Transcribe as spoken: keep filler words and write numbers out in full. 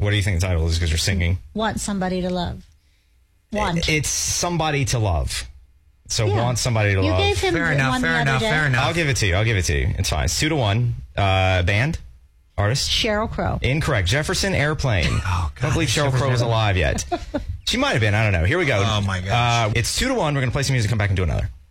What do you think the title is? Because you're singing. Want somebody to love. Want. It's somebody to love. So Yeah. want somebody to You love. gave him Fair enough, one fair the other enough, day. fair enough. I'll give it to you. I'll give it to you. It's fine. It's two to one. Uh, band? Artist? Sheryl Crow. Incorrect. Jefferson Airplane. Oh, God. Don't believe Sheryl Jefferson Crow was alive yet. She might have been. I don't know. Here we go. Oh, my gosh. Uh, it's two to one. We're going to play some music, come back and do another.